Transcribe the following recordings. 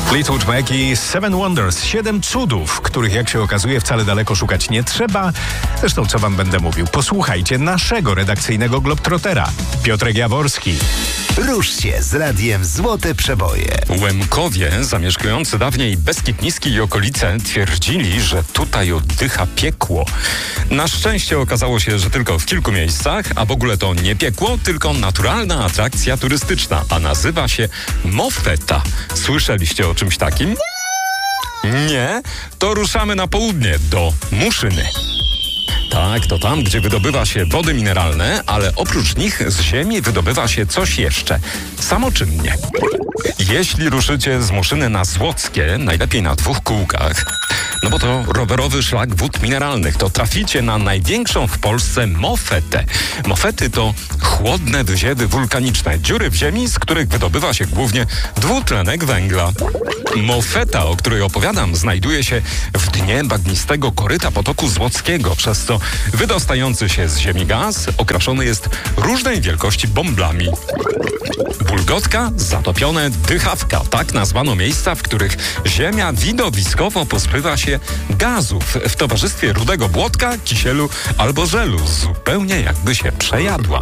Fleetwood Mac i Seven Wonders, 7 cudów, których jak się okazuje wcale daleko szukać nie trzeba. Zresztą co wam będę mówił? Posłuchajcie naszego redakcyjnego globtrotera, Piotrek Jaworski. Rusz się z radiem Złote Przeboje. Łemkowie, zamieszkujący dawniej Beskid Niski i okolice, twierdzili, że tutaj oddycha piekło. Na szczęście okazało się, że tylko w kilku miejscach, a w ogóle to nie piekło, tylko naturalna atrakcja turystyczna, a nazywa się Mofeta. Słyszeliście o czymś takim? Nie? To ruszamy na południe, do Muszyny. Tak, to tam, gdzie wydobywa się wody mineralne, ale oprócz nich z ziemi wydobywa się coś jeszcze. Samoczynnie. Jeśli ruszycie z Muszyny na Złockie, najlepiej na 2 kółkach, no bo to rowerowy szlak wód mineralnych, to traficie na największą w Polsce mofetę. Mofety to chłodne wyziewy wulkaniczne, dziury w ziemi, z których wydobywa się głównie dwutlenek węgla. Mofeta, o której opowiadam, znajduje się w dnie bagnistego koryta potoku Złockiego, przez co wydostający się z ziemi gaz okraszony jest różnej wielkości bąblami. Bulgotka, zatopione dychawka. Tak nazwano miejsca, w których ziemia widowiskowo pozbywa się gazów w towarzystwie rudego błotka, kisielu albo żelu, zupełnie jakby się przejadła.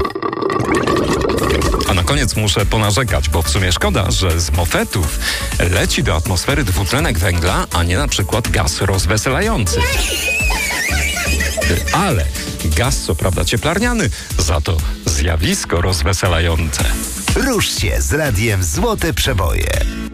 A na koniec muszę ponarzekać, bo w sumie szkoda, że z mofetów leci do atmosfery dwutlenek węgla, a nie na przykład gaz rozweselający. Ale gaz co prawda cieplarniany, za to zjawisko rozweselające. Rusz się z radiem Złote Przeboje.